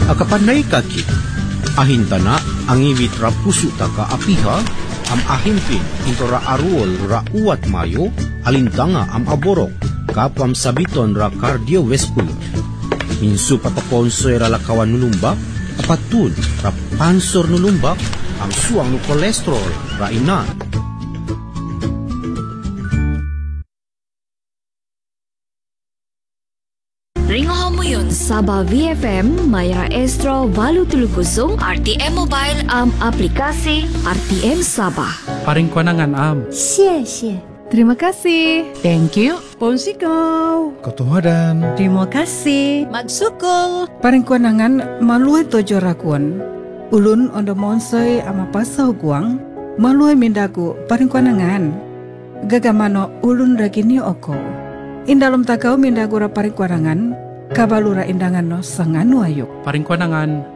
Akapanay kaki. Ahintana ang iwit ra puso taka apiha, am ahimpin into ra aruol ra uwat mayo, alintanga am aborok, kapam sabiton ra cardiovascular. Minsu pataponsoy ra lakawan nulumbak, apatun ra pansor nulumbak, am suang no kolesterol ra inan. Ringaw mo yun, Sabah VFM, Mayra Estro, Valu Tulukusong, RTM Mobile, aplikasi RTM Sabah. Paring kwanangan, Xie xie. Terima kasih. Thank you. Ponsikaw. Katuhadan. Terima kasih. Magsukol. Paring kwanangan maluay tojo rakun. Ulun ondo monsoy ama pasaw guang, maluay mindaku paring kwanangan. Gagamano ulun ragini oko. Indalom takau mindaku ra paring kwanangan, kabalura indangan no sanganu ayuk. paring kwanangan,